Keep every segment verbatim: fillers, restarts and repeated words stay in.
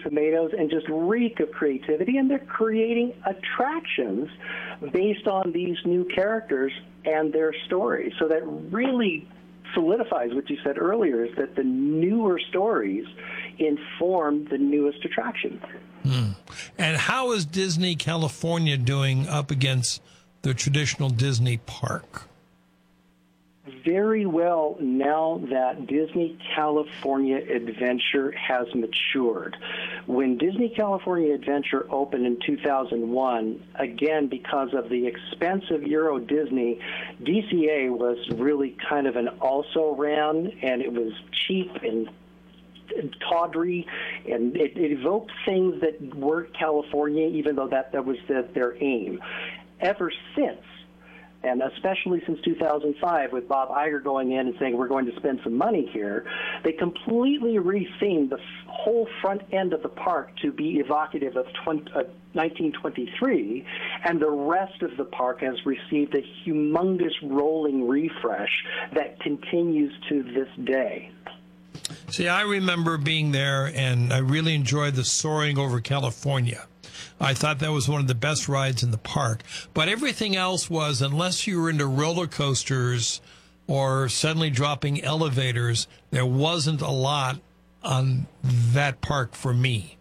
Tomatoes and just reek of creativity, and they're creating attractions based on these new characters and their stories. So that really solidifies what you said earlier, is that the newer stories inform the newest attraction. Hmm. And how is Disney California doing up against the traditional Disney park? Very well, now that Disney California Adventure has matured. When Disney California Adventure opened in two thousand one, again, because of the expense of Euro Disney, D C A was really kind of an also-ran, and it was cheap and tawdry, and it, it evoked things that weren't California, even though that, that was the, their aim. Ever since, and especially since two thousand five, with Bob Iger going in and saying, we're going to spend some money here, they completely rethemed the f- whole front end of the park to be evocative of twenty, uh, nineteen twenty-three, and the rest of the park has received a humongous rolling refresh that continues to this day. See, I remember being there, and I really enjoyed the Soaring over California. I thought that was one of the best rides in the park. But everything else was, unless you were into roller coasters or suddenly dropping elevators, there wasn't a lot on that park for me.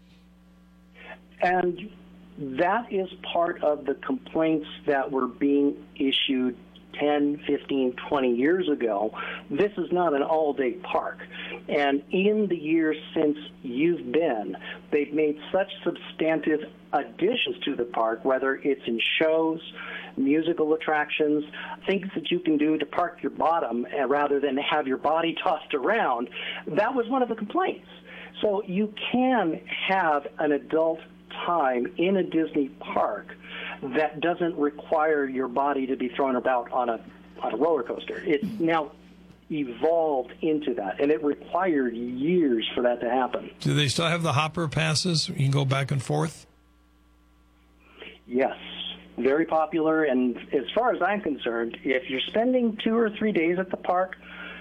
And that is part of the complaints that were being issued ten, fifteen, twenty years ago. This is not an all-day park. And in the years since you've been, they've made such substantive additions to the park, whether it's in shows, musical attractions, things that you can do to park your bottom uh, rather than have your body tossed around. That was one of the complaints. So you can have an adult time in a Disney park that doesn't require your body to be thrown about on a on a roller coaster. It's now evolved into that, and it required years for that to happen. Do they still have the hopper passes? You can go back and forth? Yes, very popular, and as far as I'm concerned, if you're spending two or three days at the park,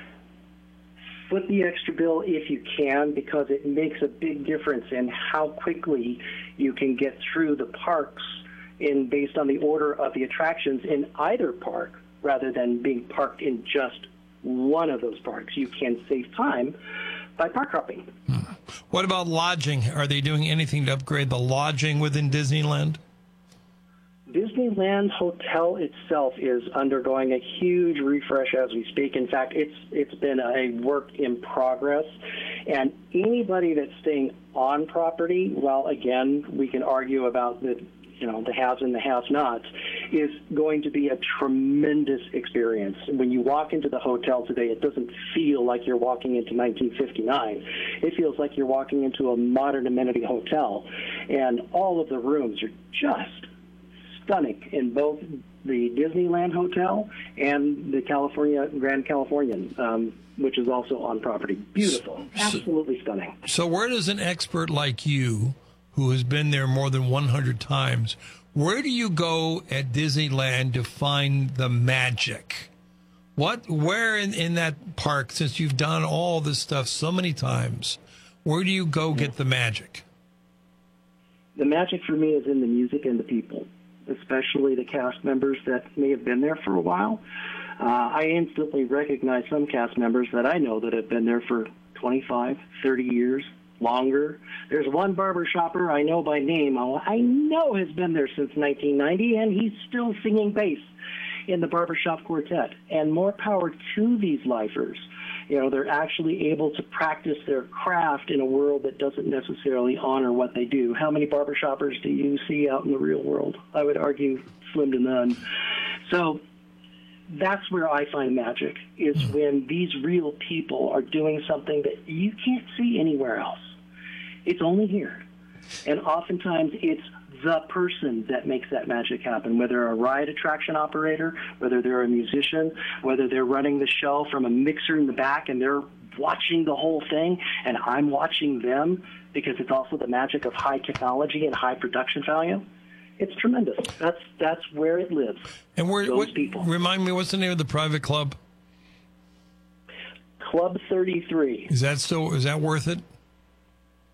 foot the extra bill if you can, because it makes a big difference in how quickly you can get through the parks in based on the order of the attractions in either park, rather than being parked in just one of those parks. You can save time by park hopping. Hmm. What about lodging? Are they doing anything to upgrade the lodging within Disneyland? Disneyland Hotel itself is undergoing a huge refresh as we speak. In fact, it's it's been a work in progress. And anybody that's staying on property, well, again, we can argue about the you know the haves and the have-nots, is going to be a tremendous experience. When you walk into the hotel today, it doesn't feel like you're walking into nineteen fifty-nine. It feels like you're walking into a modern amenity hotel. And all of the rooms are just stunning in both the Disneyland Hotel and the California Grand Californian, um, which is also on property. Beautiful, absolutely so, stunning. So where does an expert like you, who has been there more than one hundred times, where do you go at Disneyland to find the magic? What, where in, in that park, since you've done all this stuff so many times, where do you go get the magic? The magic for me is in the music and the people, especially the cast members that may have been there for a while. Uh, I instantly recognize some cast members that I know that have been there for twenty-five, thirty years, longer. There's one barber shopper I know by name. I know has been there since nineteen ninety, and he's still singing bass in the barbershop quartet. And more power to these lifers. You know, they're actually able to practice their craft in a world that doesn't necessarily honor what they do. How many barbershoppers do you see out in the real world? I would argue slim to none. So that's where I find magic, is when these real people are doing something that you can't see anywhere else. It's only here. And oftentimes it's the person that makes that magic happen, whether a ride attraction operator, whether they're a musician, whether they're running the show from a mixer in the back and they're watching the whole thing and I'm watching them, because it's also the magic of high technology and high production value. It's tremendous. That's that's where it lives. And where, those what, people. Remind me, what's the name of the private club? Club thirty-three. Is that still, is that worth it?